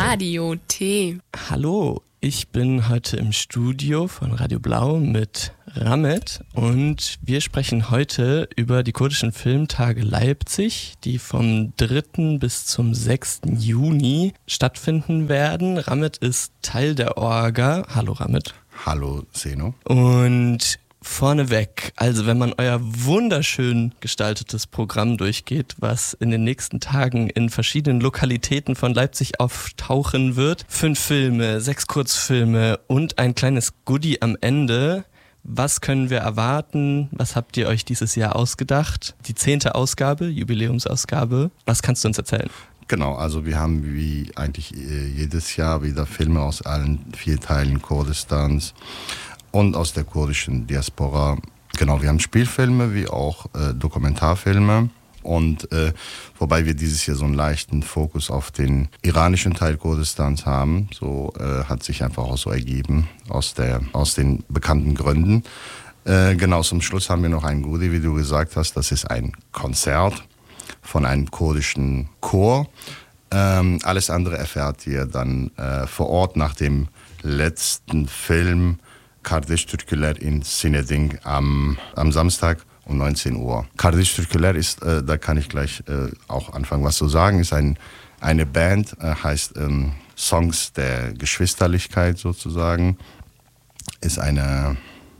Radio T. Hallo, ich bin heute im Studio von Radio Blau mit Ramet und wir sprechen heute über die kurdischen Filmtage Leipzig, die vom 3. bis zum 6. Juni stattfinden werden. Ramet ist Teil der Orga. Hallo Ramet. Hallo Seno. Und vorneweg, also wenn man euer wunderschön gestaltetes Programm durchgeht, was in den nächsten Tagen in verschiedenen Lokalitäten von Leipzig auftauchen wird, 5 Filme, 6 Kurzfilme und ein kleines Goodie am Ende. Was können wir erwarten? Was habt ihr euch dieses Jahr ausgedacht? Die 10. Ausgabe, Jubiläumsausgabe. Was kannst du uns erzählen? Genau, also wir haben wie eigentlich jedes Jahr wieder Filme aus allen 4 Teilen Kurdistans und aus der kurdischen Diaspora. Genau, wir haben Spielfilme wie auch Dokumentarfilme. Und wobei wir dieses Jahr so einen leichten Fokus auf den iranischen Teil Kurdistans haben. So hat sich einfach auch so ergeben aus den bekannten Gründen. Genau, zum Schluss haben wir noch ein Goodie, wie du gesagt hast. Das ist ein Konzert von einem kurdischen Chor. Alles andere erfährt ihr dann vor Ort nach dem letzten Film Kardeş Türküler in Sineding am Samstag um 19 Uhr. Kardeş Türküler ist, da kann ich gleich auch anfangen, was zu sagen, ist eine Band, heißt Songs der Geschwisterlichkeit sozusagen. Ist eine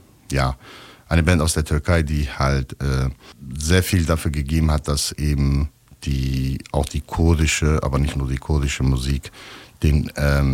Band aus der Türkei, die halt sehr viel dafür gegeben hat, dass eben auch die kurdische, aber nicht nur die kurdische Musik den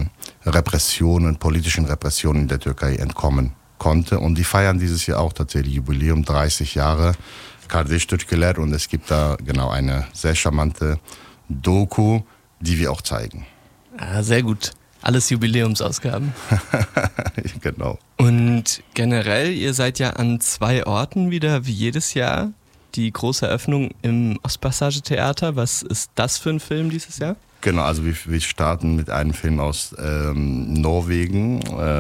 politischen Repressionen in der Türkei entkommen konnte. Und die feiern dieses Jahr auch tatsächlich Jubiläum, 30 Jahre Kardeş Türküler. Und es gibt da genau eine sehr charmante Doku, die wir auch zeigen. Ah, sehr gut. Alles Jubiläumsausgaben. Genau. Und generell, ihr seid ja an 2 Orten wieder, wie jedes Jahr. Die große Eröffnung im Ostpassage-Theater. Was ist das für ein Film dieses Jahr? Genau, also wir starten mit einem Film aus Norwegen,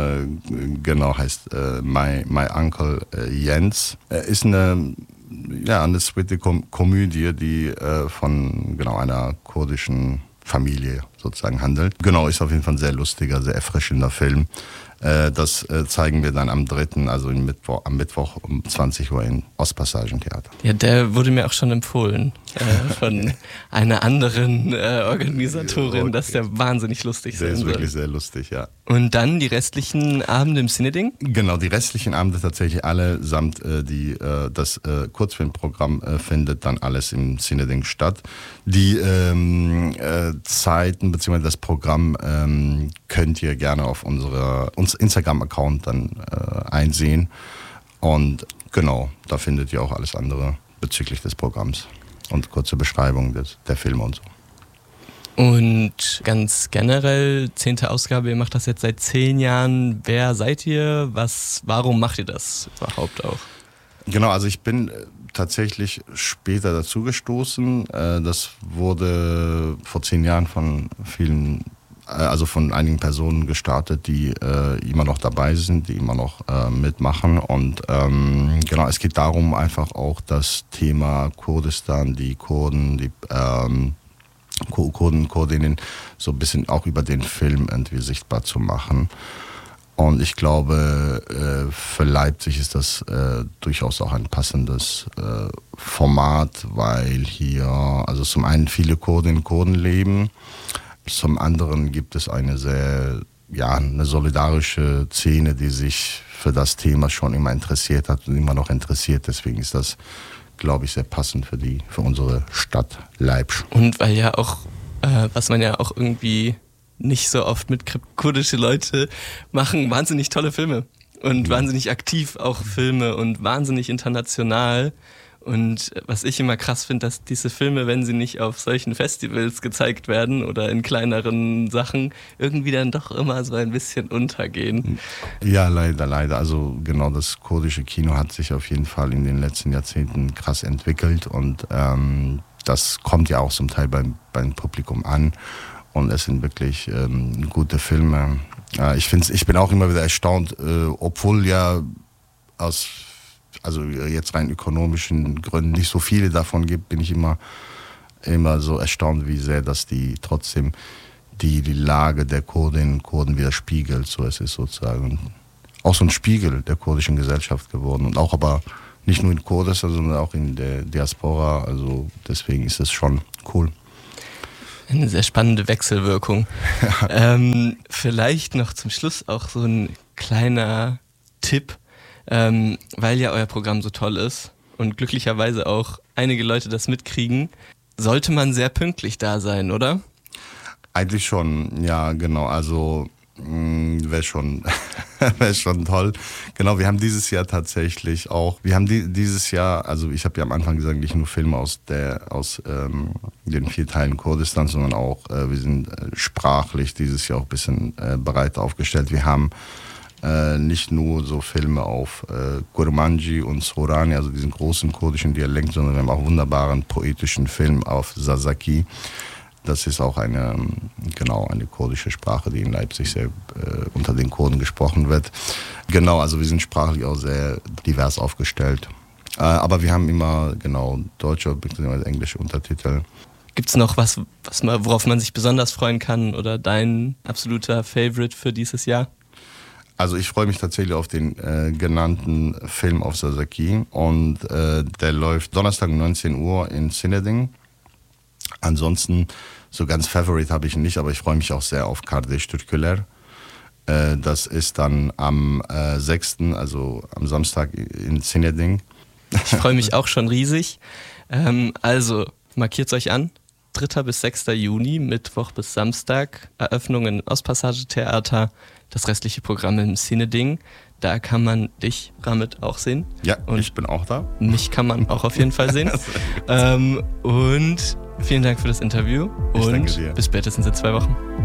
heißt My Uncle Jens. Ist eine sweete Komödie, die von einer kurdischen Familie sozusagen handelt. Genau, ist auf jeden Fall ein sehr lustiger, sehr erfrischender Film. Das zeigen wir dann am 3., also am Mittwoch um 20 Uhr im Ostpassagentheater. Ja, der wurde mir auch schon empfohlen von einer anderen Organisatorin, dass der wahnsinnig lustig sein soll. Der ist wirklich sehr lustig, ja. Und dann die restlichen Abende im Sineding? Genau, die restlichen Abende tatsächlich alle samt das Kurzfilmprogramm findet dann alles im Sineding statt. Die Zeiten bzw. das Programm könnt ihr gerne auf unser Instagram-Account dann einsehen. Und genau, da findet ihr auch alles andere bezüglich des Programms und kurze Beschreibung der Filme und so. Und ganz generell, 10. Ausgabe, ihr macht das jetzt seit 10 Jahren. Wer seid ihr? Warum macht ihr das überhaupt auch? Genau, also ich bin tatsächlich später dazugestoßen. Das wurde vor 10 Jahren von einigen Personen gestartet, die immer noch dabei sind, die immer noch mitmachen. Und es geht darum, einfach auch das Thema Kurdistan, die Kurden, die Kurdinnen so ein bisschen auch über den Film irgendwie sichtbar zu machen. Und ich glaube, für Leipzig ist das durchaus auch ein passendes Format, weil hier also zum einen viele Kurdinnen und Kurden leben, zum anderen gibt es eine solidarische Szene, die sich für das Thema schon immer interessiert hat und immer noch interessiert. Deswegen ist das, glaube ich, sehr passend für unsere Stadt Leipzig. Und weil ja auch, was man ja auch irgendwie nicht so oft mitkriegt, kurdische Leute machen wahnsinnig tolle Filme und wahnsinnig aktiv auch Filme und wahnsinnig international. Und was ich immer krass finde, dass diese Filme, wenn sie nicht auf solchen Festivals gezeigt werden oder in kleineren Sachen, irgendwie dann doch immer so ein bisschen untergehen. Ja, leider. Also genau, das kurdische Kino hat sich auf jeden Fall in den letzten Jahrzehnten krass entwickelt und das kommt ja auch zum Teil beim Publikum an. Und es sind wirklich gute Filme. Ich bin auch immer wieder erstaunt, obwohl ja jetzt rein ökonomischen Gründen nicht so viele davon gibt, bin ich immer so erstaunt, wie sehr, dass die trotzdem die Lage der Kurdinnen und Kurden widerspiegelt. So, es ist sozusagen auch so ein Spiegel der kurdischen Gesellschaft geworden. Und auch aber nicht nur in Kurdistan, sondern auch in der Diaspora. Also deswegen ist es schon cool. Eine sehr spannende Wechselwirkung. Vielleicht noch zum Schluss auch so ein kleiner Tipp, weil ja euer Programm so toll ist und glücklicherweise auch einige Leute das mitkriegen, sollte man sehr pünktlich da sein, oder? Eigentlich schon, ja, genau. Also wäre schon toll. Genau, wir haben dieses Jahr tatsächlich auch, dieses Jahr, also ich habe ja am Anfang gesagt, nicht nur Filme aus den 4 Teilen Kurdistans, sondern auch, wir sind sprachlich dieses Jahr auch ein bisschen breit aufgestellt. Wir haben nicht nur so Filme auf Kurmanji und Sorani, also diesen großen kurdischen Dialekt, sondern wir haben auch wunderbaren poetischen Film auf Sazaki. Das ist auch eine kurdische Sprache, die in Leipzig sehr unter den Kurden gesprochen wird. Genau, also wir sind sprachlich auch sehr divers aufgestellt. Aber wir haben immer deutsche bzw. englische Untertitel. Gibt es noch was, worauf man sich besonders freuen kann oder dein absoluter Favorite für dieses Jahr? Also ich freue mich tatsächlich auf den genannten Film auf Sazaki und der läuft Donnerstag um 19 Uhr in Sineding. Ansonsten, so ganz Favorite habe ich nicht, aber ich freue mich auch sehr auf Kardeş Türküler. Das ist dann am 6., also am Samstag in Sineding. Ich freue mich auch schon riesig. Also, markiert es euch an. 3. bis 6. Juni, Mittwoch bis Samstag, Eröffnungen im Ostpassage-Theater, das restliche Programm im Sineding. Da kann man dich, Ramit, auch sehen. Ja, und ich bin auch da. Mich kann man auch auf jeden Fall sehen. Und vielen Dank für das Interview und bis spätestens in 2 Wochen.